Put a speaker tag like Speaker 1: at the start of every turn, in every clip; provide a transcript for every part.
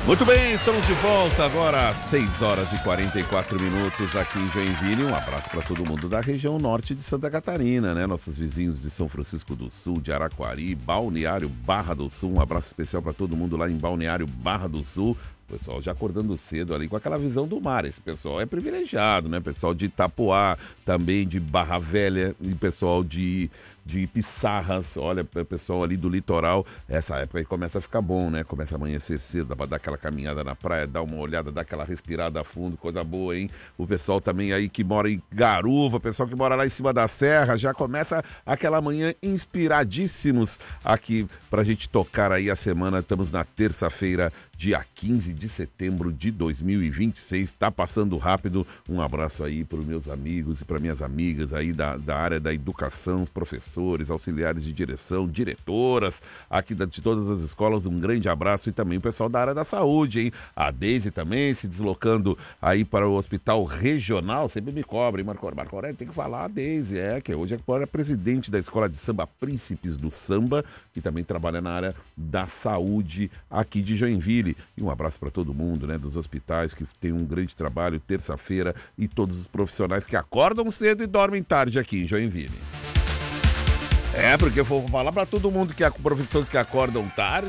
Speaker 1: Muito bem, estamos de volta agora às 6 horas e 44 minutos aqui em Joinville. Um abraço para todo mundo da região norte de Santa Catarina, né? Nossos vizinhos de São Francisco do Sul, de Araquari, Balneário Barra do Sul. Um abraço especial para todo mundo lá em Balneário Barra do Sul. O pessoal já acordando cedo ali com aquela visão do mar. Esse pessoal é privilegiado, né? Pessoal de Itapoá, também de Barra Velha, e pessoal de Pissarras, olha, pessoal ali do litoral, essa época aí começa a ficar bom, né? Começa a amanhecer cedo, dá pra dar aquela caminhada na praia, dar uma olhada, dar aquela respirada a fundo, coisa boa, hein? O pessoal também aí que mora em Garuva, o pessoal que mora lá em cima da serra, já começa aquela manhã inspiradíssimos aqui pra gente tocar aí a semana. Estamos na terça-feira, dia 15 de setembro de 2026, tá passando rápido. Um abraço aí para os meus amigos e para minhas amigas aí da área da educação, professores, auxiliares de direção, diretoras aqui de todas as escolas, um grande abraço. E também o pessoal da área da saúde, hein? A Deise também se deslocando aí para o hospital regional, sempre me cobre, Marco Aurélio, tem que falar a Deise, que hoje é presidente da Escola de Samba Príncipes do Samba, que também trabalha na área da saúde aqui de Joinville. E um abraço para todo mundo, né, dos hospitais que tem um grande trabalho terça-feira e todos os profissionais que acordam cedo e dormem tarde aqui em Joinville. Porque eu vou falar para todo mundo que profissões que acordam tarde,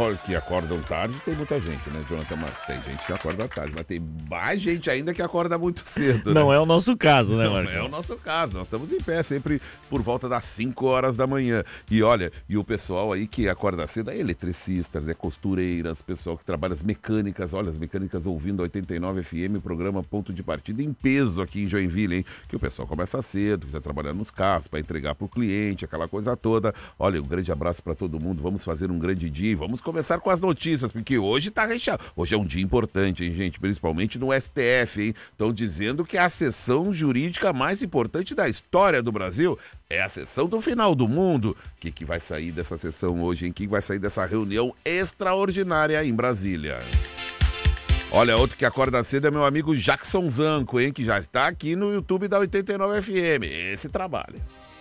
Speaker 1: tem muita gente, né, Jonathan Marcos? Tem gente que acorda tarde, mas tem mais gente ainda que acorda muito cedo.
Speaker 2: Não
Speaker 1: né?
Speaker 2: é o nosso caso, né, Marcos?
Speaker 1: Não é o nosso caso, nós estamos em pé sempre por volta das 5 horas da manhã. E olha, e o pessoal aí que acorda cedo é eletricistas, costureiras, pessoal que trabalha as mecânicas, olha, as mecânicas ouvindo a 89 FM, programa Ponto de Partida em peso aqui em Joinville, hein? Que o pessoal começa cedo, já trabalhando nos carros para entregar para o cliente, aquela coisa toda. Olha, um grande abraço para todo mundo. Vamos fazer um grande dia e vamos começar com as notícias, porque hoje tá recheado. Hoje é um dia importante, hein, gente? Principalmente no STF, hein? Estão dizendo que a sessão jurídica mais importante da história do Brasil é a sessão do final do mundo. O que vai sair dessa sessão hoje, hein? O que vai sair dessa reunião extraordinária em Brasília? Olha, outro que acorda cedo é meu amigo Jackson Zanco, hein? Que já está aqui no YouTube da 89 FM. Esse trabalho.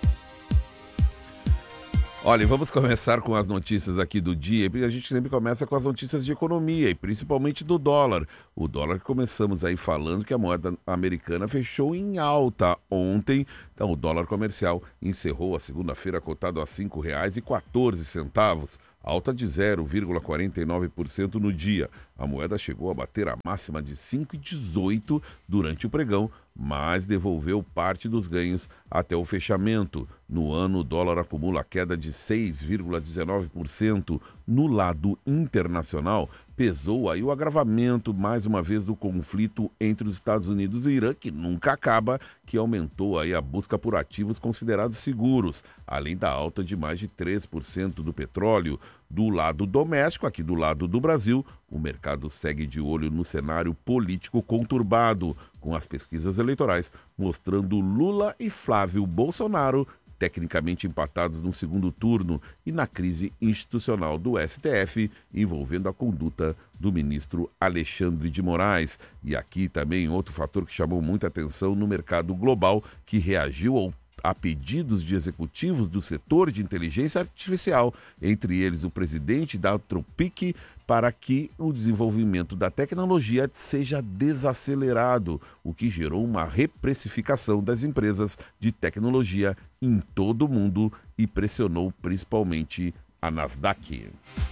Speaker 1: Olha, vamos começar com as notícias aqui do dia. A gente sempre começa com as notícias de economia e principalmente do dólar. O dólar que começamos aí falando que a moeda americana fechou em alta ontem. Então o dólar comercial encerrou a segunda-feira cotado a R$ 5,14, alta de 0,49% no dia. A moeda chegou a bater a máxima de 5,18 durante o pregão, mas devolveu parte dos ganhos até o fechamento. No ano, o dólar acumula queda de 6,19%. No lado internacional, pesou aí o agravamento, mais uma vez, do conflito entre os Estados Unidos e Irã, que nunca acaba, que aumentou aí a busca por ativos considerados seguros, além da alta de mais de 3% do petróleo. Do lado doméstico, aqui do lado do Brasil, o mercado segue de olho no cenário político conturbado, com as pesquisas eleitorais mostrando Lula e Flávio Bolsonaro tecnicamente empatados no segundo turno e na crise institucional do STF, envolvendo a conduta do ministro Alexandre de Moraes. E aqui também outro fator que chamou muita atenção no mercado global, que reagiu a pedidos de executivos do setor de inteligência artificial, entre eles o presidente da Anthropic, para que o desenvolvimento da tecnologia seja desacelerado, o que gerou uma reprecificação das empresas de tecnologia em todo o mundo e pressionou principalmente a Nasdaq.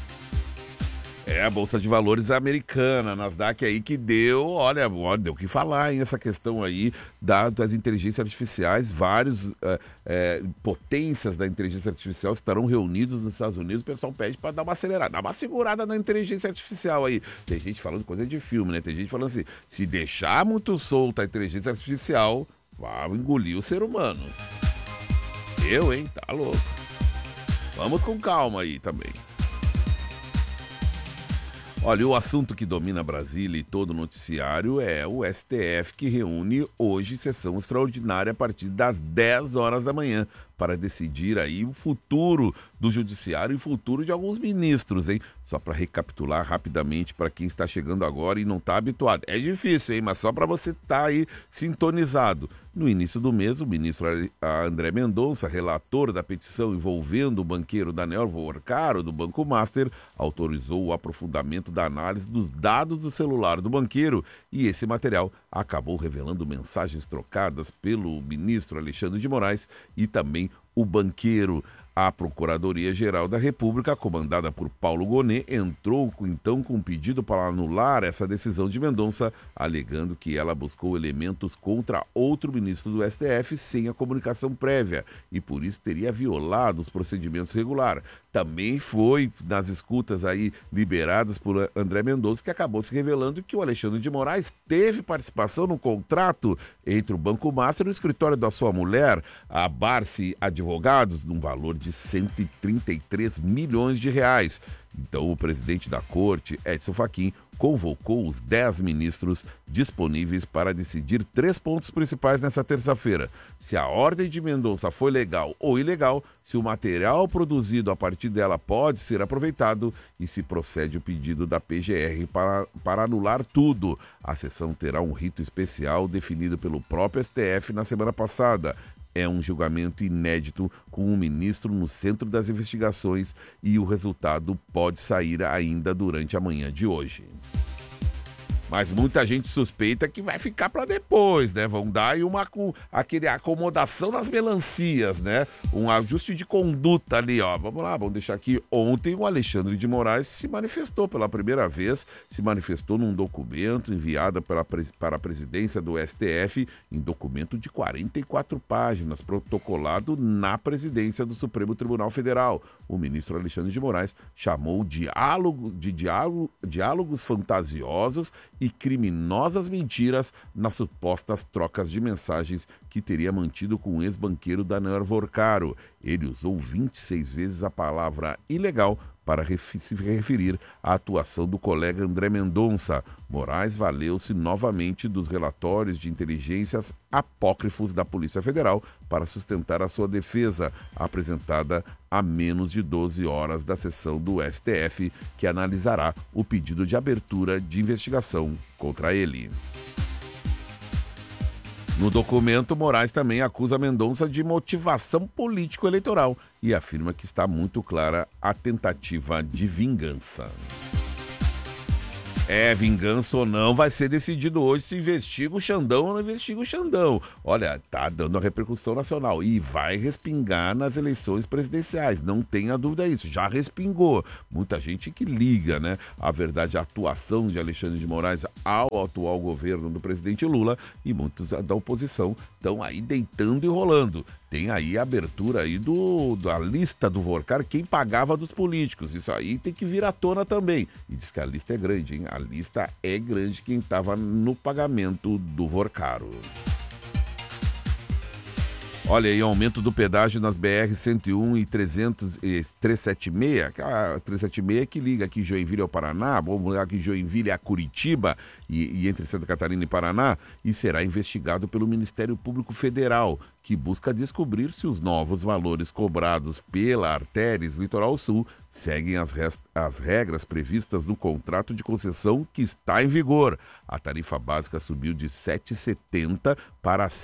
Speaker 1: A Bolsa de Valores americana, a Nasdaq aí que deu o que falar, hein, essa questão aí das inteligências artificiais. Vários potências da inteligência artificial estarão reunidos nos Estados Unidos. O pessoal pede para dar uma acelerada, dar uma segurada na inteligência artificial aí. Tem gente falando coisa de filme, né? Tem gente falando assim, se deixar muito solta a inteligência artificial, vai engolir o ser humano. Tá louco. Vamos com calma aí também. Olha, o assunto que domina Brasília e todo o noticiário é o STF, que reúne hoje sessão extraordinária a partir das 10 horas da manhã para decidir aí o futuro do judiciário e o futuro de alguns ministros, hein? Só para recapitular rapidamente para quem está chegando agora e não está habituado. É difícil, hein? Mas só para você estar aí sintonizado. No início do mês, o ministro André Mendonça, relator da petição envolvendo o banqueiro Daniel Vorcaro, do Banco Master, autorizou o aprofundamento da análise dos dados do celular do banqueiro e esse material acabou revelando mensagens trocadas pelo ministro Alexandre de Moraes e também o banqueiro. A Procuradoria-Geral da República, comandada por Paulo Gonet, entrou então com um pedido para anular essa decisão de Mendonça, alegando que ela buscou elementos contra outro ministro do STF sem a comunicação prévia e por isso teria violado os procedimentos regulares. Também foi nas escutas aí liberadas por André Mendonça que acabou se revelando que o Alexandre de Moraes teve participação no contrato entre o Banco Master e o escritório da sua mulher, a Barsi Advogados, num valor de 133 milhões de reais. Então, o presidente da corte, Edson Fachin, convocou os 10 ministros disponíveis para decidir 3 pontos principais nessa terça-feira. Se a ordem de Mendonça foi legal ou ilegal, se o material produzido a partir dela pode ser aproveitado e se procede o pedido da PGR para anular tudo. A sessão terá um rito especial definido pelo próprio STF na semana passada. É um julgamento inédito com um ministro no centro das investigações e o resultado pode sair ainda durante a manhã de hoje. Mas muita gente suspeita que vai ficar para depois, né? Vão dar aí aquele acomodação nas melancias, né? Um ajuste de conduta ali, ó. Vamos lá, vamos deixar aqui. Ontem o Alexandre de Moraes se manifestou pela primeira vez, se manifestou num documento enviado para a presidência do STF, em documento de 44 páginas, protocolado na presidência do Supremo Tribunal Federal. O ministro Alexandre de Moraes chamou diálogos fantasiosos e criminosas mentiras nas supostas trocas de mensagens que teria mantido com o ex-banqueiro Daniel Vorcaro. Ele usou 26 vezes a palavra ilegal para se referir à atuação do colega André Mendonça. Moraes valeu-se novamente dos relatórios de inteligências apócrifos da Polícia Federal para sustentar a sua defesa, apresentada a menos de 12 horas da sessão do STF, que analisará o pedido de abertura de investigação contra ele. No documento, Moraes também acusa Mendonça de motivação político-eleitoral e afirma que está muito clara a tentativa de vingança. Vingança ou não, vai ser decidido hoje se investiga o Xandão ou não investiga o Xandão. Olha, tá dando a repercussão nacional e vai respingar nas eleições presidenciais, não tenha dúvida disso, já respingou. Muita gente que liga, né? A verdade, a atuação de Alexandre de Moraes ao atual governo do presidente Lula e muitos da oposição estão aí deitando e rolando. Tem aí a abertura aí da lista do Vorcaro, quem pagava dos políticos. Isso aí tem que vir à tona também. E diz que a lista é grande, hein? A lista é grande quem estava no pagamento do Vorcaro. Olha aí, aumento do pedágio nas BR-101 e 376, a 376 que liga aqui Joinville ao Paraná, vamos ligar aqui Joinville a Curitiba e entre Santa Catarina e Paraná, e será investigado pelo Ministério Público Federal, que busca descobrir se os novos valores cobrados pela Artéries Litoral Sul seguem as regras previstas no contrato de concessão que está em vigor. A tarifa básica subiu de R$ 7,70 para R$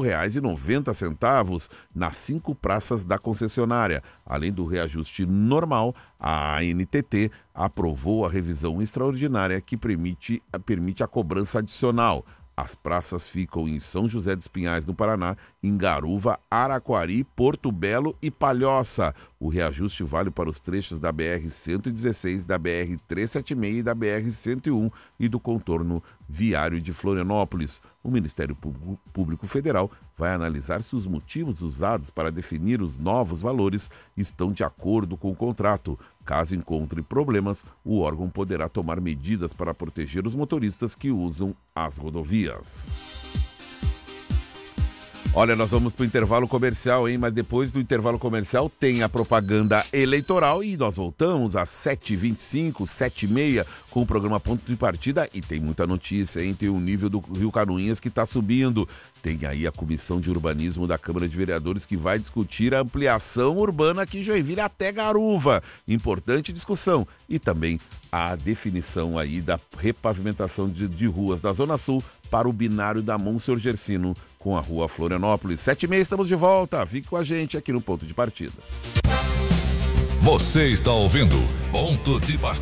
Speaker 1: 5,90 nas 5 praças da concessionária. Além do reajuste normal, a ANTT aprovou a revisão extraordinária que permite a cobrança adicional. As praças ficam em São José dos Pinhais, no Paraná, em Garuva, Araquari, Porto Belo e Palhoça. O reajuste vale para os trechos da BR-116, da BR-376 e da BR-101 e do contorno viário de Florianópolis. O Ministério Público Federal vai analisar se os motivos usados para definir os novos valores estão de acordo com o contrato. Caso encontre problemas, o órgão poderá tomar medidas para proteger os motoristas que usam as rodovias. Olha, nós vamos para o intervalo comercial, hein? Mas depois do intervalo comercial tem a propaganda eleitoral e nós voltamos às 7h25, 7h30, com o programa Ponto de Partida. E tem muita notícia, hein? Tem o nível do Rio Canoinhas que está subindo. Tem aí a Comissão de Urbanismo da Câmara de Vereadores que vai discutir a ampliação urbana aqui em Joinville até Garuva. Importante discussão. E também a definição aí da repavimentação de ruas da Zona Sul para o binário da Monsenhor Gersino com a rua Florianópolis. 7h30, estamos de volta. Fique com a gente aqui no Ponto de Partida.
Speaker 2: Você está ouvindo Ponto de Partida.